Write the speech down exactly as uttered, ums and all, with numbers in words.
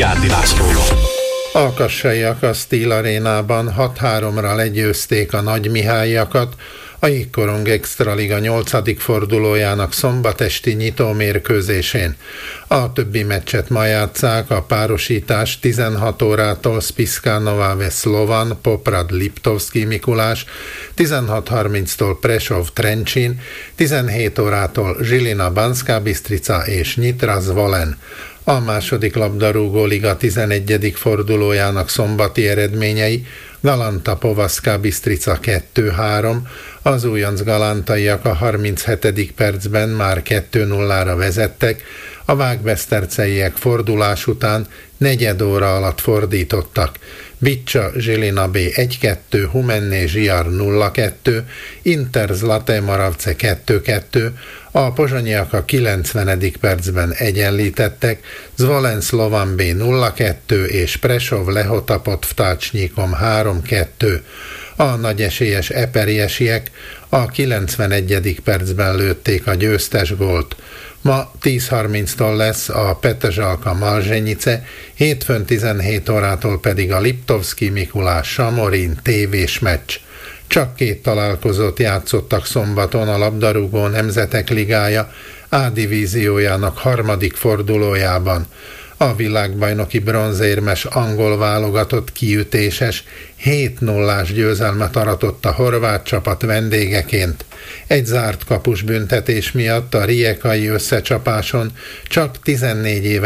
Szigádi Lászlóval. A kassaiak a Steel Arénában hat háromra legyőzték a Nagymihályakat, a Jégkorong Extraliga nyolcadik fordulójának szombatesti nyitómérkőzésén. A többi meccset ma játsszák, a párosítás tizenhat órától Spišská Nová Ves Slovan, Poprad Liptovský Mikulás, tizenhat harminctól Prešov Trenčín, tizenhét órától Žilina Banská Bystrica és Nitra Zvolen. A második labdarúgó liga tizenegyedik fordulójának szombati eredményei: Galanta Povazská Bystrica kettő három, az újonc galántaiak a harminchetedik percben már kettő nullára vezettek, a vágbeszterceiek fordulás után negyed óra alatt fordítottak. Bicsa Žilina B egy kettő, Humenné Žiar nulla kettő, Inter Zlaté Moravce kettő kettő, a pozsonyiak a kilencvenedik percben egyenlítettek, Zvolen Slovan B nulla kettő és Prešov Lehota Podvtácsnyikom három kettő. A nagyesélyes eperiesiek a kilencvenegyedik percben lőtték a győztes gólt. Ma tíz harminctól lesz a Petržalka Malzsenyice, hétfőn tizenhét órától pedig a Liptovský Mikulás Samorin tévés meccs. Csak két találkozót játszottak szombaton a labdarúgó Nemzetek Ligája A divíziójának harmadik fordulójában. A világbajnoki bronzérmes angol válogatott kiütéses hét nullás győzelmet aratott a horvát csapat vendégeként. Egy zárt kapus büntetés miatt a rijekai összecsapáson csak tizennégy éves